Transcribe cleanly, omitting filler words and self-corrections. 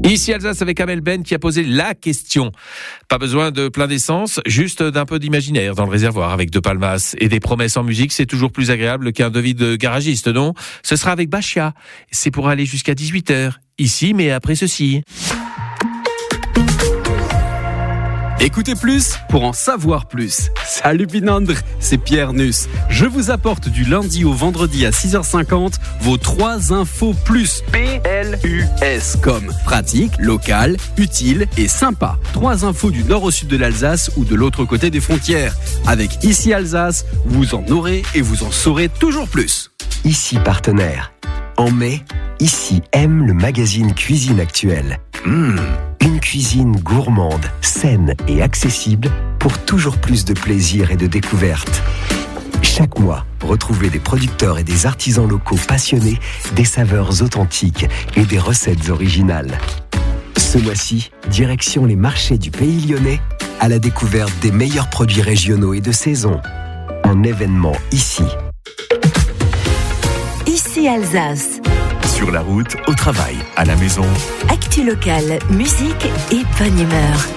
Ici Alsace avec Amel Ben qui a posé la question. Pas besoin de plein d'essence, juste d'un peu d'imaginaire dans le réservoir avec De Palmas et des promesses en musique. C'est toujours plus agréable qu'un devis de garagiste, non ? Ce sera avec Bachia. C'est pour aller jusqu'à 18h. Ici, mais après ceci. Écoutez plus pour en savoir plus. Salut Pinandre, c'est Pierre Nuss. Je vous apporte du lundi au vendredi à 6h50 vos 3 infos plus. P-L-U-S comme pratique, local, utile et sympa. 3 infos du nord au sud de l'Alsace ou de l'autre côté des frontières. Avec Ici Alsace, vous en aurez et vous en saurez toujours plus. Ici partenaire. En mai, Ici aime le magazine Cuisine Actuelle. Une cuisine gourmande, saine et accessible pour toujours plus de plaisir et de découverte. Chaque mois, retrouvez des producteurs et des artisans locaux passionnés, des saveurs authentiques et des recettes originales. Ce mois-ci, direction les marchés du Pays Lyonnais à la découverte des meilleurs produits régionaux et de saison. Un événement ici. Ici Alsace. Sur la route, au travail, à la maison. Actu locale, musique et bonne humeur.